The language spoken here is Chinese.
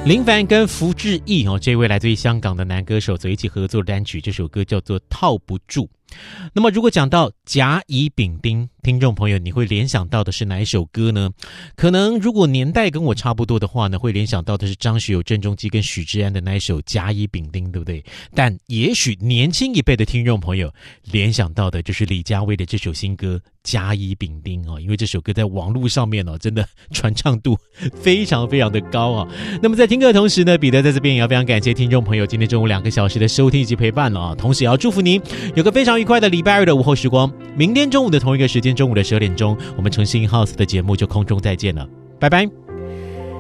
林凡跟福志毅这位来自于香港的男歌手所一起合作的单曲，这首歌叫做《套不住》。那么如果讲到甲乙丙丁，听众朋友你会联想到的是哪一首歌呢？可能如果年代跟我差不多的话呢，会联想到的是张学友、郑中基跟许志安的那一首甲乙丙丁，对不对？但也许年轻一辈的听众朋友联想到的就是李佳薇的这首新歌甲乙丙丁因为这首歌在网络上面真的传唱度非常非常的高那么在听歌的同时呢，彼得在这边也要非常感谢听众朋友今天中午2个小时的收听以及陪伴同时也要祝福您有个非常愉快的礼拜二的午后时光。明天中午的同一个时间，中午的12点钟，我们诚信 House 的节目就空中再见了，拜拜。